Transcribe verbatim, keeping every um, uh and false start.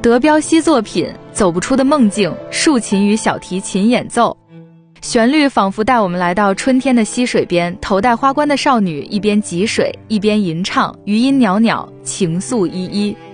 德彪西作品《走不出的梦境》，竖琴与小提琴演奏。旋律仿佛带我们来到春天的溪水边，头戴花冠的少女一边汲水一边吟唱，余音袅袅，情愫依依。